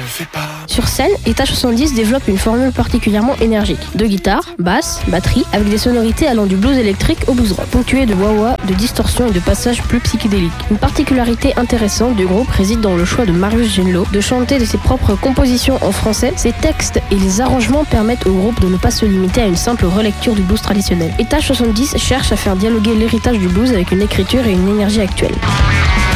Sur scène, Étage 70 développe une formule particulièrement énergique. De guitare, basse, batterie, avec des sonorités allant du blues électrique au blues rock, ponctuées de wah-wah, de distorsions et de passages plus psychédéliques. Une particularité intéressante du groupe réside dans le choix de Marius Genlo de chanter de ses propres compositions en français. Ses textes et les arrangements permettent au groupe de ne pas se limiter à une simple relecture du blues traditionnel. Étage 70 cherche à faire dialoguer l'héritage du blues avec une écriture et une énergie actuelle.